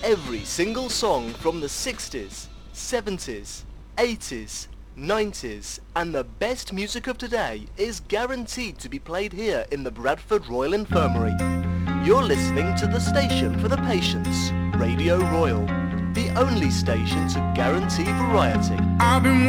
Every single song from the 60s, 70s, 80s, 90s and the best music of today is guaranteed to be played here in the Bradford Royal Infirmary. You're listening to the station for the patients, Radio Royal, the only station to guarantee variety. I've been